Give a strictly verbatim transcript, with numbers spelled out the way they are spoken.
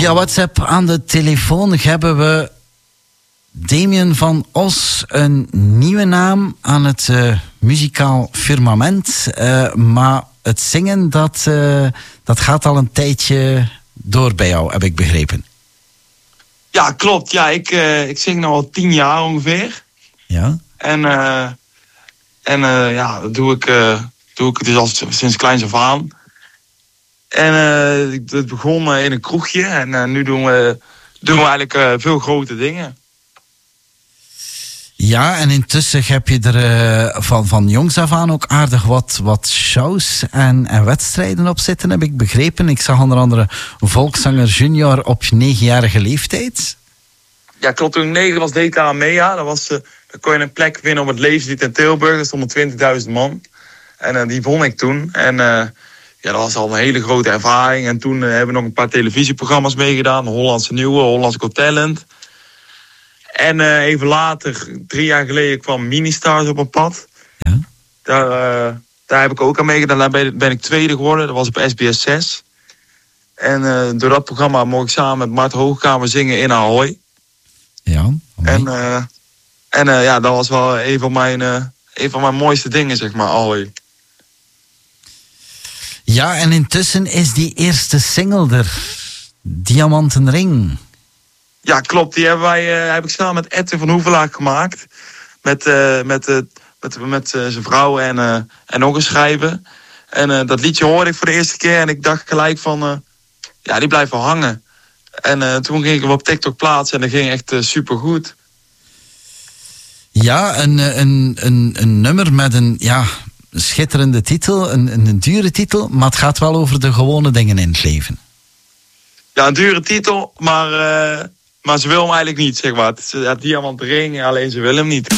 Via WhatsApp aan de telefoon hebben we Damien van Os, een nieuwe naam aan het uh, muzikaal firmament. Uh, maar het zingen, dat, uh, dat gaat al een tijdje door bij jou, heb ik begrepen. Ja, klopt. Ja, ik, uh, ik zing nu al tien jaar ongeveer. Ja. En, uh, en uh, ja, dat doe ik, uh, doe ik dus al sinds kleins af aan. En uh, het begon uh, in een kroegje. En uh, nu doen we, doen we eigenlijk uh, veel grote dingen. Ja, en intussen heb je er uh, van, van jongs af aan ook aardig wat, wat shows en, en wedstrijden op zitten, heb ik begrepen. Ik zag onder andere Volkszanger Junior op negenjarige leeftijd. Ja, klopt. Toen ik negen was, deed ik daar aan mee. Ja. Dat was, uh, dan kon je een plek winnen op het Levenslied in Tilburg. Er stonden twintigduizend man. En uh, die won ik toen. En uh, ja, dat was al een hele grote ervaring. En toen uh, hebben we nog een paar televisieprogramma's meegedaan. Hollandse Nieuwe, Hollandse Got Talent. En uh, even later, drie jaar geleden, kwam Ministars op een pad. Ja. Daar, uh, daar heb ik ook aan meegedaan. Daar ben, ben ik tweede geworden. Dat was op S B S zes. En uh, door dat programma mocht ik samen met Mart Hoogkamer zingen in Ahoy. Ja. En, uh, en uh, ja, dat was wel een van mijn, uh, een van mijn mooiste dingen, zeg maar, Ahoy. Ja, en intussen is die eerste single er. Diamanten Ring. Ja, klopt. Die hebben wij, uh, heb ik samen met Edwin van Hoevelaak gemaakt. Met, uh, met, uh, met, met uh, zijn vrouw en, uh, en nog een schrijver. En uh, dat liedje hoorde ik voor de eerste keer. En ik dacht gelijk van, uh, ja, die blijft wel hangen. En uh, toen ging ik hem op TikTok plaatsen. En dat ging echt uh, supergoed. Ja, een, een, een, een nummer met een ja, schitterende titel. Een, een dure titel. Maar het gaat wel over de gewone dingen in het leven. Ja, een dure titel. Maar... Uh, Maar ze wil hem eigenlijk niet, zeg maar. Het is ja, Diamant Ring, alleen ze wil hem niet.